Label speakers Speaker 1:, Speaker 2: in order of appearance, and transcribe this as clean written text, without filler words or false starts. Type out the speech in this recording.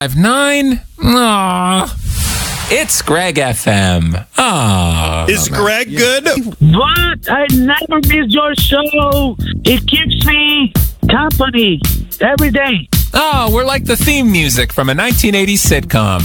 Speaker 1: 9. Aww. It's Greg FM. Aww.
Speaker 2: Is Greg good?
Speaker 3: But I never miss your show. It keeps me company every day.
Speaker 1: Oh, we're like the theme music from a 1980s sitcom.